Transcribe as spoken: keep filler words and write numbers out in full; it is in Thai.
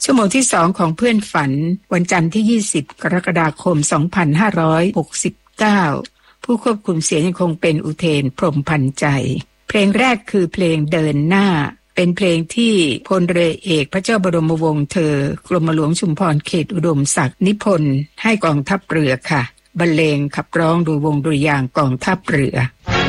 ชั่วโมงที่สองของเพื่อนฝันวันจันทร์ที่ยี่สิบกรกฎาคมสองพันห้าร้อยหกสิบเก้าผู้ควบคุมเสียงยังคงเป็นอุเทนพรหมพันใจเพลงแรกคือเพลงเดินหน้าเป็นเพลงที่พลเรือเอกพระเจ้าบรมวงศ์เธอกรมหลวงชุมพรเขตอุดมศักดิ์นิพนธ์ให้กองทัพเรือค่ะบรรเลงขับร้องโดยวงดุริยางค์กองทัพเรือ